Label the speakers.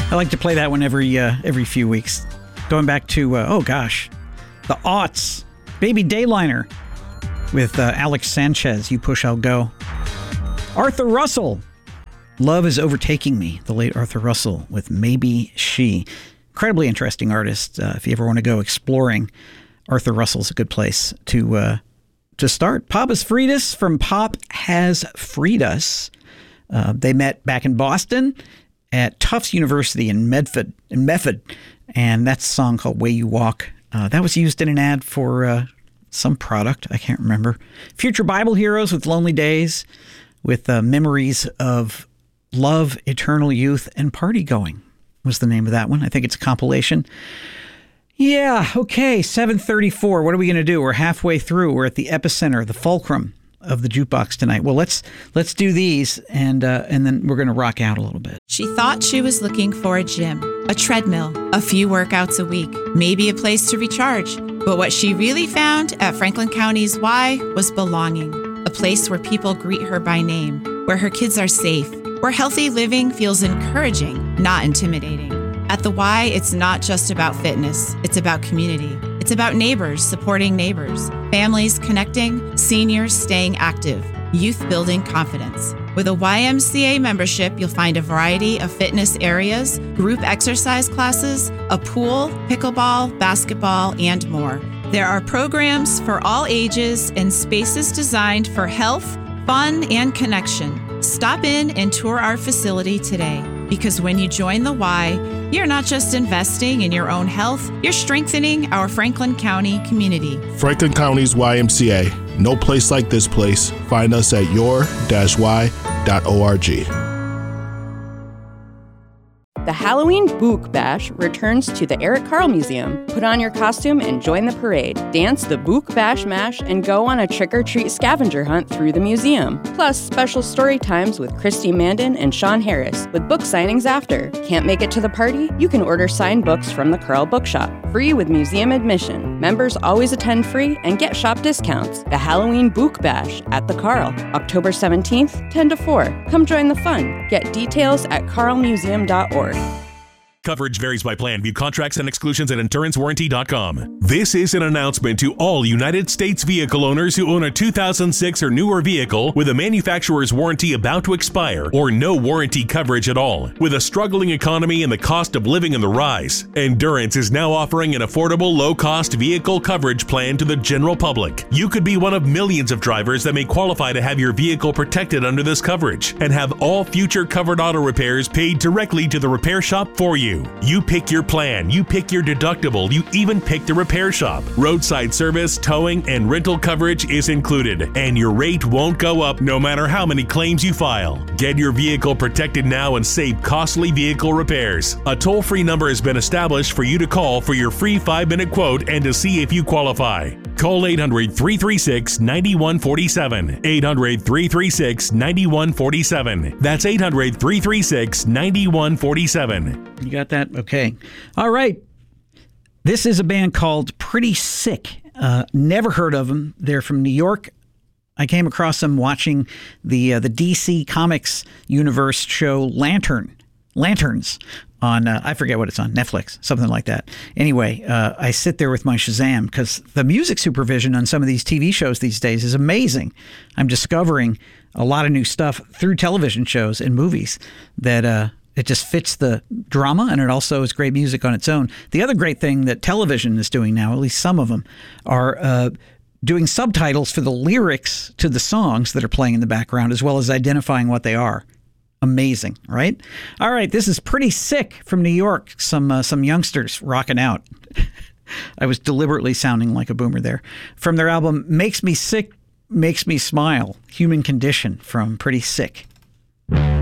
Speaker 1: I like to play that one every few weeks. Going back to, the aughts. Baby Dayliner with Alex Sanchez, You Push, I'll Go. Arthur Russell, Love is Overtaking Me. The late Arthur Russell with Maybe She. Incredibly interesting artist. If you ever want to go exploring, Arthur Russell's a good place to start. Pop Has Freed Us from Pop Has Freed Us. They met back in Boston at Tufts University in Medford. And that's a song called Way You Walk. That was used in an ad for some product. I can't remember. Future Bible Heroes with Lonely Days, with Memories of Love, Eternal Youth, and Party Going was the name of that one. I think it's a compilation. Yeah, okay, 7:34. What are we going to do? We're halfway through. We're at the epicenter, the fulcrum of the jukebox tonight. Well, let's do these, and then we're going to rock out a little bit.
Speaker 2: She thought she was looking for a gym, a treadmill, a few workouts a week, maybe a place to recharge. But what she really found at Franklin County's Y was belonging, a place where people greet her by name, where her kids are safe, where healthy living feels encouraging, not intimidating. At the Y, it's not just about fitness, it's about community. It's about neighbors supporting neighbors, families connecting, seniors staying active, youth building confidence. With a YMCA membership, you'll find a variety of fitness areas, group exercise classes, a pool, pickleball, basketball, and more. There are programs for all ages and spaces designed for health, fun, and connection. Stop in and tour our facility today, because when you join the Y, you're not just investing in your own health, you're strengthening our Franklin County community.
Speaker 3: Franklin County's YMCA. No place like this place. Find us at your-y.org.
Speaker 4: The Halloween Book Bash returns to the Eric Carle Museum. Put on your costume and join the parade. Dance the Book Bash Mash and go on a trick-or-treat scavenger hunt through the museum. Plus, special story times with Christy Mandan and Sean Harris, with book signings after. Can't make it to the party? You can order signed books from the Carle Bookshop. Free with museum admission. Members always attend free and get shop discounts. The Halloween Book Bash at the Carle, October 17th, 10 to 4. Come join the fun. Get details at carlemuseum.org.
Speaker 5: Coverage varies by plan. View contracts and exclusions at insurancewarranty.com. This is an announcement to all United States vehicle owners who own a 2006 or newer vehicle with a manufacturer's warranty about to expire or no warranty coverage at all. With a struggling economy and the cost of living on the rise, Endurance is now offering an affordable, low-cost vehicle coverage plan to the general public. You could be one of millions of drivers that may qualify to have your vehicle protected under this coverage and have all future covered auto repairs paid directly to the repair shop for you. You pick your plan, you pick your deductible, you even pick the repair shop. Roadside service, towing, and rental coverage is included, and your rate won't go up no matter how many claims you file. Get your vehicle protected now and save costly vehicle repairs. A toll-free number has been established for you to call for your free 5-minute quote and to see if you qualify. Call 800-336-9147. 800-336-9147. That's 800-336-9147.
Speaker 1: You got that? Okay. All right. This is a band called Pretty Sick. Never heard of them. They're from New York. I came across them watching the DC Comics universe show Lanterns on, I forget what it's on, Netflix, something like that. Anyway, I sit there with my Shazam because the music supervision on some of these TV shows these days is amazing. I'm discovering a lot of new stuff through television shows and movies that it just fits the drama, and it also is great music on its own. The other great thing that television is doing now, at least some of them, are doing subtitles for the lyrics to the songs that are playing in the background, as well as identifying what they are. Amazing, right? All right, this is Pretty Sick from New York. Some youngsters rocking out. I was deliberately sounding like a boomer there. From their album Makes Me Sick, Makes Me Smile, Human Condition, from Pretty Sick.